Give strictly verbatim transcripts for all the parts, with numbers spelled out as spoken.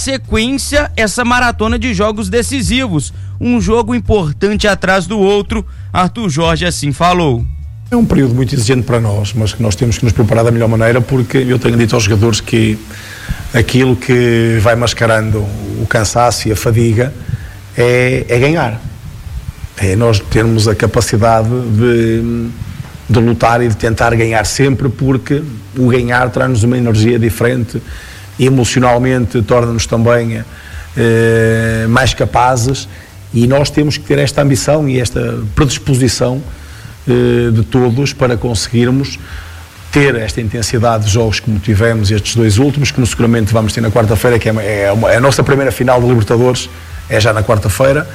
sequência essa maratona de jogos decisivos, um jogo importante atrás do outro. Arthur Jorge assim falou. É um período muito exigente para nós, mas que nós temos que nos preparar da melhor maneira, porque eu tenho dito aos jogadores que aquilo que vai mascarando o cansaço e a fadiga é, é ganhar. É nós termos a capacidade de, de lutar e de tentar ganhar sempre, porque o ganhar traz-nos uma energia diferente, emocionalmente torna-nos também eh, mais capazes, e nós temos que ter esta ambição e esta predisposição eh, de todos para conseguirmos ter esta intensidade de jogos como tivemos estes dois últimos, que seguramente vamos ter na quarta-feira, que é, é, uma, é a nossa primeira final de Libertadores, é já na quarta-feira.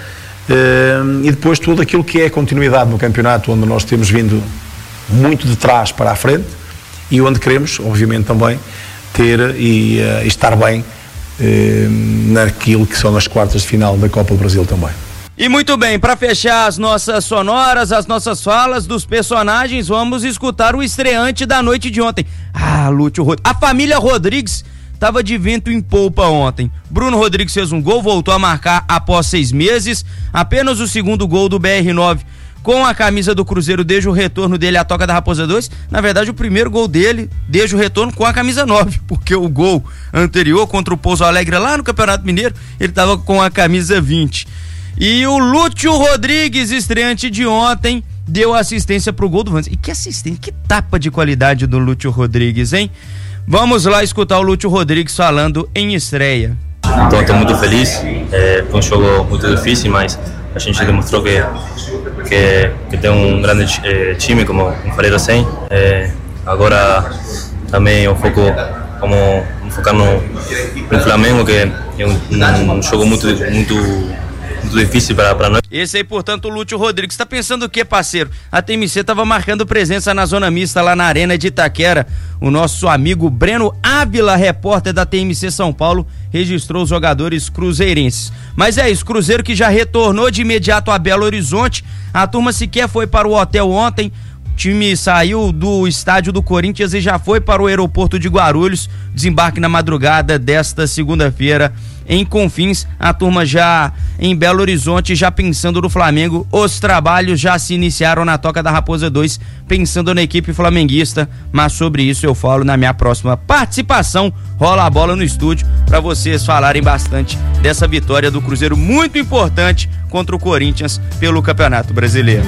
Uh, e depois tudo aquilo que é a continuidade no campeonato, onde nós temos vindo muito de trás para a frente e onde queremos, obviamente, também ter e, uh, e estar bem uh, naquilo que são as quartas de final da Copa do Brasil também. E muito bem, para fechar as nossas sonoras, as nossas falas dos personagens, vamos escutar o estreante da noite de ontem. Ah, Lúcio Rodrigues. A família Rodrigues tava de vento em polpa ontem. Bruno Rodrigues fez um gol, voltou a marcar após seis meses. Apenas o segundo gol do B R nove com a camisa do Cruzeiro desde o retorno dele à Toca da Raposa dois. Na verdade, o primeiro gol dele desde o retorno com a camisa nove, porque o gol anterior contra o Pouso Alegre lá no Campeonato Mineiro, ele tava com a camisa vinte. E o Lúcio Rodrigues, estreante de ontem, deu assistência pro gol do Vandes. E que assistência, que tapa de qualidade do Lúcio Rodrigues, hein? Vamos lá escutar o Lúcio Rodrigues falando em estreia. Então, estou muito feliz. É, foi um jogo muito difícil, mas a gente demonstrou que, que, que tem um grande é, time, como, como falei assim. É, agora também eu foco como focar no, no Flamengo, que é um, um jogo muito, muito, muito difícil para, para nós. Esse aí, portanto, o Lúcio Rodrigues. Tá pensando o quê, parceiro? A T M C tava marcando presença na zona mista lá na Arena de Itaquera. O nosso amigo Breno Ávila, repórter da T M C São Paulo, registrou os jogadores cruzeirenses. Mas é isso, Cruzeiro que já retornou de imediato a Belo Horizonte. A turma sequer foi para o hotel ontem. O time saiu do estádio do Corinthians e já foi para o aeroporto de Guarulhos. Desembarque na madrugada desta segunda-feira em Confins. A turma já em Belo Horizonte, já pensando no Flamengo. Os trabalhos já se iniciaram na Toca da Raposa dois, pensando na equipe flamenguista, mas sobre isso eu falo na minha próxima participação. Rola a bola no estúdio para vocês falarem bastante dessa vitória do Cruzeiro, muito importante contra o Corinthians pelo Campeonato Brasileiro.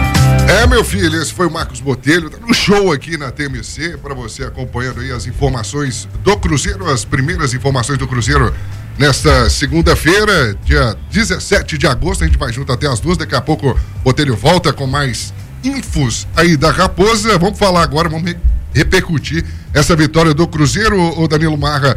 É, meu filho, esse foi o Marcos Botelho, tá no show aqui na T M C, para você acompanhando aí as informações do Cruzeiro, as primeiras informações do Cruzeiro nesta segunda-feira, dia dezessete de agosto. A gente vai junto até as duas, daqui a pouco o Botelho volta com mais infos aí da Raposa. Vamos falar agora, vamos repercutir essa vitória do Cruzeiro, o Danilo Marra.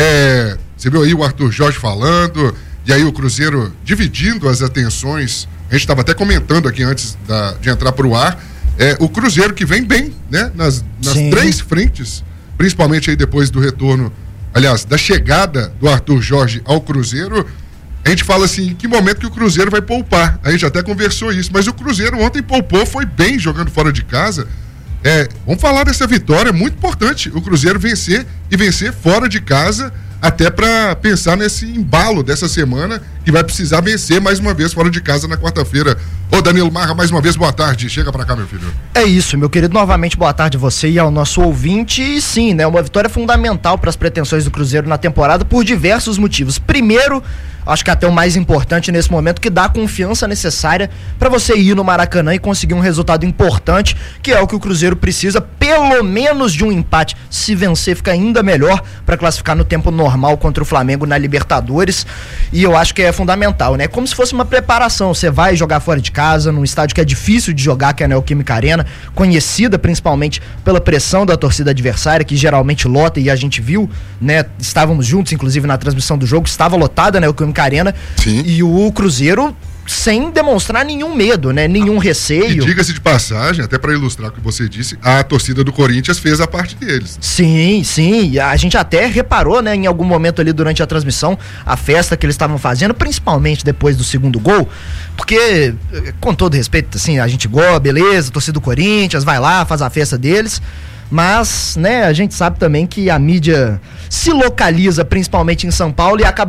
É, você viu aí o Arthur Jorge falando, e aí o Cruzeiro dividindo as atenções. A gente estava até comentando aqui antes da, de entrar para o ar, é, o Cruzeiro que vem bem, né? Nas, nas três frentes, principalmente aí depois do retorno, aliás, da chegada do Arthur Jorge ao Cruzeiro. A gente fala assim, em que momento que o Cruzeiro vai poupar? A gente até conversou isso, mas o Cruzeiro ontem poupou, foi bem jogando fora de casa. É, vamos falar dessa vitória, muito importante, o Cruzeiro vencer e vencer fora de casa, até para pensar nesse embalo dessa semana, que vai precisar vencer mais uma vez fora de casa na quarta-feira. Ô Danilo Marra, mais uma vez, boa tarde, chega pra cá, meu filho. É isso, meu querido, novamente boa tarde a você e ao nosso ouvinte. E sim, né, uma vitória fundamental para as pretensões do Cruzeiro na temporada por diversos motivos. Primeiro, acho que até o mais importante nesse momento, que dá a confiança necessária para você ir no Maracanã e conseguir um resultado importante, que é o que o Cruzeiro precisa, pelo menos de um empate. Se vencer, fica ainda melhor para classificar no tempo normal contra o Flamengo na Libertadores. E eu acho que é fundamental, né? Como se fosse uma preparação. Você vai jogar fora de casa, num estádio que é difícil de jogar, que é a Neoquímica Arena, conhecida principalmente pela pressão da torcida adversária, que geralmente lota, e a gente viu, né? Estávamos juntos, inclusive, na transmissão do jogo, estava lotada a Neoquímica Arena. Sim. E o Cruzeiro sem demonstrar nenhum medo, né? Nenhum ah, receio. E diga-se de passagem, até para ilustrar o que você disse, a torcida do Corinthians fez a parte deles. Sim, sim. A gente até reparou, né, em algum momento ali durante a transmissão, a festa que eles estavam fazendo, principalmente depois do segundo gol, porque, com todo respeito, assim, a gente gosta, beleza, torcida do Corinthians, vai lá, faz a festa deles. Mas, né, a gente sabe também que a mídia se localiza principalmente em São Paulo e acaba